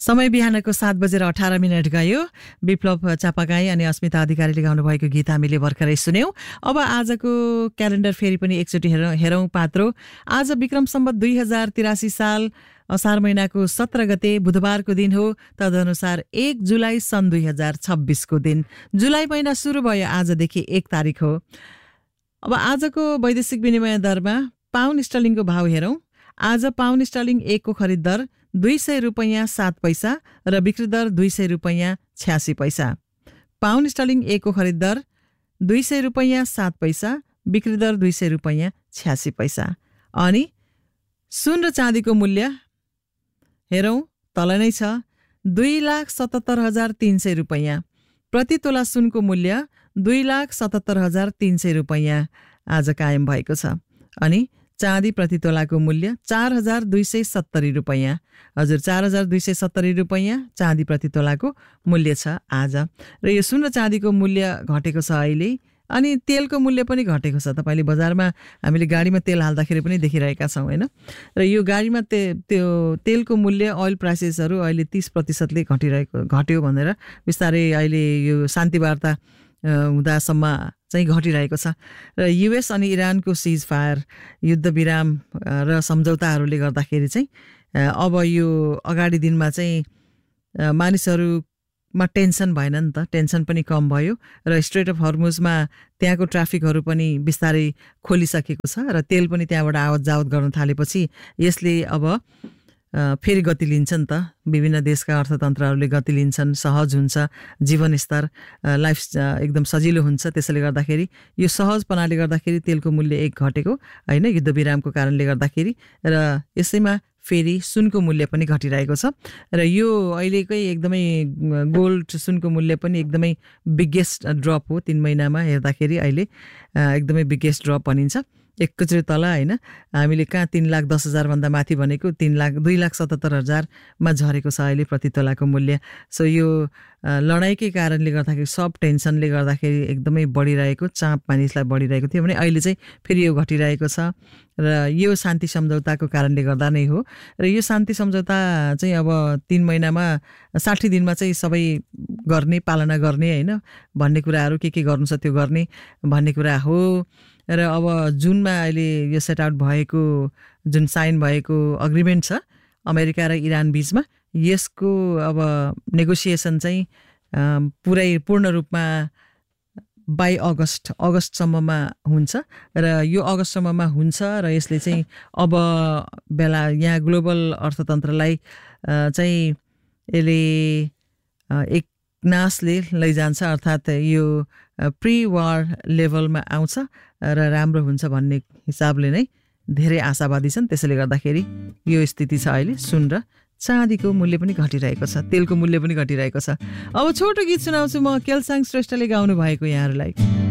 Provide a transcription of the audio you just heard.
समय बिहानको 7:18 गयो। विप्लव चापागाई अनि अस्मिता अधिकारीले गाउनु भएको गीत हामीले भर्खरै सुन्यौं। अब आजको क्यालेन्डर फेरि पनि एकचोटि हेरौं पात्रो। आज विक्रम सम्वत 2083 साल असार महिनाको 17 गते बुधबारको दिन हो। तदनुसार 1 जुलाई सन् 2026 को दिन। जुलाई महिना सुरु भयो आजदेखि 1 तारिक हो। अब आजको वैदेशिक विनिमय दरमा पाउन्ड स्टर्लिङको भाव हेरौं। आज पाउन्ड स्टर्लिङ 1 को खरिद दर 200 रुपैयाँ 7 पैसा र बिक्री दर 200 रुपैयाँ 86 पैसा। पाउन्ड स्टर्लिङ 1 को खरिद दर 200 रुपैयाँ 7 पैसा, बिक्री दर 200 रुपैयाँ 86 पैसा। अनि सुन र चाँदीको मूल्य हेरौं, तल नै छ 2,77,300 रुपैयाँ। प्रति तोला सुनको मूल्य 2,77,300 रुपैयाँ आज कायम भएको छ। अनि चाँदी प्रति तोलाको मूल्य 4,270 रुपैयाँ। हजुर, 4,270 रुपैयाँ चाँदी प्रति तोलाको मूल्य छ आज। र यो सुन र चाँदीको मूल्य घटेको छ अहिले। अनि तेलको मूल्य पनि घटेको छ। तपाईँले बजारमा हामीले गाडीमा तेल हाल्दाखेरि पनि देखिरहेका छौँ होइन। र यो गाडीमा त्यो तेलको मूल्य ओइल प्राइसेसहरू अहिले 30%ले घट्यो भनेर बिस्तारै अहिले यो शान्ति वार्ता हुँदासम्म चाहिँ घटिरहेको छ। र युएस अनि इरानको सिज फायर युद्ध विराम र सम्झौताहरूले गर्दाखेरि चाहिँ अब यो अगाडि दिनमा चाहिँ मानिसहरूमा टेन्सन भएन नि त, टेन्सन पनि कम भयो। र स्ट्रेट अफ हर्मुजमा त्यहाँको ट्राफिकहरू पनि बिस्तारै खोलिसकेको छ र तेल पनि त्यहाँबाट आवत जावत गर्न थालेपछि यसले अब फेरि गति लिन्छ नि त। विभिन्न देशका अर्थतन्त्रहरूले गति लिन्छन्, सहज हुन्छ, जीवनस्तर लाइफ एकदम सजिलो हुन्छ। त्यसैले गर्दाखेरि यो सहजपनाले गर्दाखेरि तेलको मूल्य 1 घटेको होइन, युद्ध विरामको कारणले गर्दाखेरि। र यसैमा फेरि सुनको मूल्य पनि घटिरहेको छ। र यो अहिलेकै एकदमै गोल्ड सुनको मूल्य पनि एकदमै बिगेस्ट ड्रप हो 3 महिनामा हेर्दाखेरि। अहिले एकदमै बिगेस्ट ड्रप भनिन्छ। एकैचोटि तल होइन, हामीले कहाँ 3,10,000 भन्दा माथि भनेको 2,77,000मा झरेको छ अहिले प्रति तोलाको मूल्य। सो यो लडाइँकै कारणले गर्दाखेरि, सब टेन्सनले गर्दाखेरि एकदमै बढिरहेको चाप मानिसलाई बढिरहेको थियो भने अहिले चाहिँ फेरि यो घटिरहेको छ। र यो शान्ति सम्झौताको कारणले गर्दा नै हो। र यो शान्ति सम्झौता चाहिँ अब 3 महिनामा 60 दिनमा चाहिँ सबै गर्ने, पालना गर्ने होइन भन्ने कुराहरू के गर्नु छ त्यो गर्ने भन्ने कुरा हो। र अब जुनमा अहिले यो सेट आउट भएको जुन साइन भएको अग्रिमेन्ट छ अमेरिका र इरान बीचमा, यसको अब नेगोसिएसन चाहिँ पूर्ण रूपमा बाई अगस्तसम्ममा हुन्छ। र यो अगस्तसम्ममा हुन्छ र यसले चाहिँ अब बेला यहाँ ग्लोबल अर्थतन्त्रलाई चाहिँ यसले एक नासले लैजान्छ, अर्थात् यो प्री वार लेभलमा आउँछ र राम्रो हुन्छ भन्ने हिसाबले नै धेरै आशावादी छन्। त्यसैले गर्दाखेरि यो स्थिति छ अहिले। सुन र चाँदीको मूल्य पनि घटिरहेको छ, तेलको मूल्य पनि घटिरहेको छ। अब छोटो गीत सुनाउँछु म, केलसाङ श्रेष्ठले गाउनु भएको यहाँहरूलाई।